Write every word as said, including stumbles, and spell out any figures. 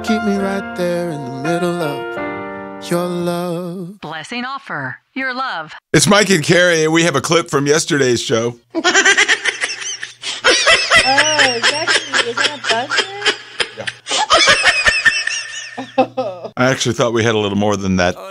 Keep me right there in the middle of your love. Blessing offer, your love. It's Mike and Carrie, and we have a clip from yesterday's show. Oh, exactly. Is that a buzzer? Yeah. I actually thought we had a little more than that.